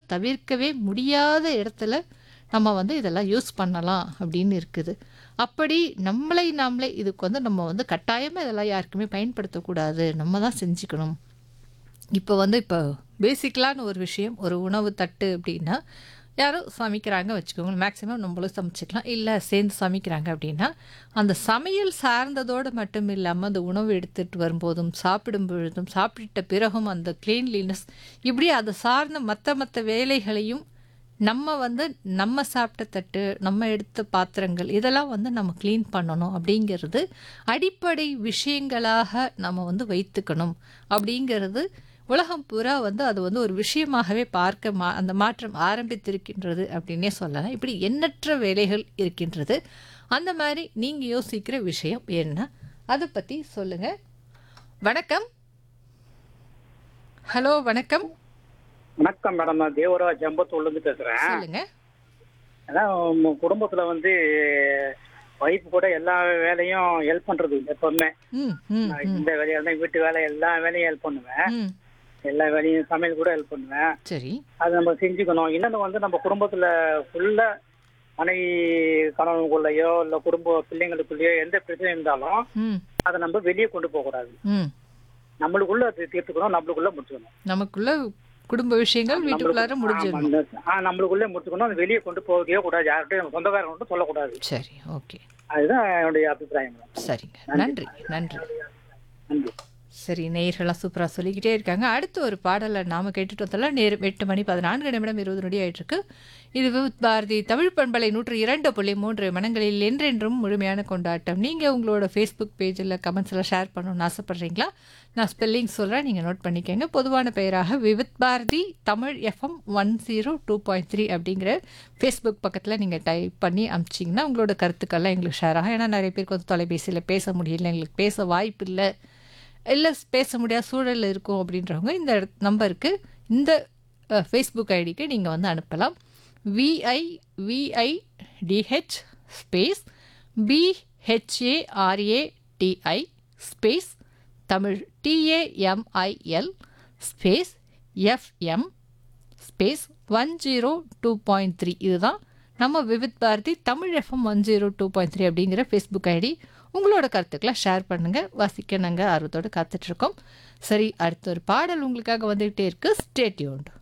தவிர்க்கவே முடியாத இடத்துல நம்ம வந்து இதெல்லாம் யூஸ் பண்ணலாம் அப்படின்னு இருக்குது. அப்படி நம்மளை நாமளே இதுக்கு வந்து நம்ம வந்து கட்டாயமா இதெல்லாம் யாருக்குமே பயன்படுத்தக்கூடாது. நம்ம தான் செஞ்சுக்கணும். இப்போ பேசிக்கலான ஒரு விஷயம், ஒரு உணவு தட்டு அப்படின்னா, யாரோ சமைக்கிறாங்க வச்சுக்கோங்க. மேக்ஸிமம் நம்மளும் சமைச்சுக்கலாம். இல்ல சேர்ந்து சமைக்கிறாங்க அப்படின்னா, அந்த சமையல் சார்ந்ததோடு மட்டும் இல்லாம, அந்த உணவு எடுத்துட்டு வரும்போதும், சாப்பிடும் பொழுதும், சாப்பிட்ட பிறகும் அந்த கிளீன்லினஸ் இப்படி அதை சார்ந்த மத்த வேலைகளையும் நம்ம வந்து நம்ம சாப்பிட்ட தட்டு, நம்ம எடுத்த பாத்திரங்கள் இதெல்லாம் வந்து நம்ம கிளீன் பண்ணணும் அப்படிங்கிறது அடிப்படை விஷயங்களாக நம்ம வந்து வைத்துக்கணும் அப்படிங்கிறது உலகம் பூரா வந்து அது வந்து ஒரு விஷயமாகவே பார்க்க அந்த மாற்றம் ஆரம்பித்திருக்கின்றது அப்படின்னே சொல்லலாம். இப்படி எண்ணற்ற வேலைகள் இருக்கின்றது. அந்த மாதிரி நீங்க யோசிக்கிற விஷயம் என்ன? அதை பத்தி சொல்லுங்க. வணக்கம். ஹலோ வணக்கம். வணக்கம் மேடம். நான் தேவராஜ் அம்பத்தூர்லேருந்து பேசுகிறேன். சொல்லுங்க. அதான் குடும்பத்தில் வந்து ஒய்ஃப் கூட எல்லா வேலையும் ஹெல்ப் பண்ணுறது எப்பவுமே. ம் ம் நான் ம் இந்த வேலையாக இருந்தால் வீட்டு வேலை எல்லா வேலையும் ஹெல்ப் பண்ணுவேன். ம் எல்லா வேலையும் சமையல் கூட ஹெல்ப் பண்ணுவேன். சரி. அது நம்ம செஞ்சுக்கணும். இன்னொன்று வந்து நம்ம குடும்பத்தில் ஃபுல்லாக மனைவி கணவனுக்குள்ளேயோ இல்லை குடும்ப பிள்ளைங்களுக்குள்ளேயோ எந்த பிரச்சனை இருந்தாலும் ம் அதை நம்ம வெளியே கொண்டு போகக்கூடாது. ம் நம்மளுக்குள்ள அது தீர்த்துக்கணும், நம்மளுக்குள்ள முடிச்சுக்கணும். நமக்குள்ள குடும்ப விஷயங்கள் வீட்டுக்குள்ளார முடிஞ்சிடணும். நம்மளுக்குள்ளே முடிச்சுக்கணும். அது வெளியே கொண்டு போகவே கூடாது. யார்கிட்டையும் சொந்தக்காரங்க மட்டும் சொல்லக்கூடாது. சரி, ஓகே. அதுதான் என்னுடைய அபிப்பிராயம். சரிங்க. நன்றி நன்றி. நன்றி. சரி, நேயர்கள்லாம் சூப்பராக சொல்லிக்கிட்டே இருக்காங்க. அடுத்த ஒரு பாடலை நாம் கேட்டுட்டு வந்தோம்ல. நேரம் 8:14 20 ஆயிட்டு இருக்கு. இது விவித் பாரதி தமிழ் பண்பலை 102.3 மனங்களில் என்றென்றும் முழுமையான கொண்டாட்டம். நீங்கள் உங்களோட ஃபேஸ்புக் பேஜில் கமெண்ட்ஸில் ஷேர் பண்ணணும்னு ஆசைப்பட்றீங்களா? நான் ஸ்பெல்லிங் சொல்கிறேன், நீங்கள் நோட் பண்ணிக்கோங்க. பொதுவான பெயராக விவித் பாரதி தமிழ் FM 102.3 அப்படிங்கிற ஃபேஸ்புக் பக்கத்தில் நீங்கள் டைப் பண்ணி அனுப்பிச்சிங்கன்னா உங்களோட கருத்துக்கள்லாம் எங்களுக்கு ஷேர் ஆகும். ஏன்னா நிறைய பேருக்கு வந்து தொலைபேசியில் பேச முடியல, எங்களுக்கு பேச வாய்ப்பு இல்லை பேச முடியாத சூழலில் இருக்கும் அப்படின்றவங்க இந்த நம்பருக்கு, இந்த ஃபேஸ்புக் ஐடிக்கு நீங்கள் வந்து அனுப்பலாம். VIVIDH space BHARATI space Tamil TAMIL space FM space 102.3. இதுதான் நம்ம விவித் பாரதி தமிழ் FM 102.3 அப்படிங்கிற ஃபேஸ்புக் ஐடி. உங்களோட கருத்துக்களை ஷேர் பண்ணுங்கள். வாசிக்க நாங்கள் ஆர்வத்தோடு காத்துட்ருக்கோம். சரி, அடுத்த ஒரு பாடல் உங்களுக்காக வந்துகிட்டே இருக்கு. Stay tuned.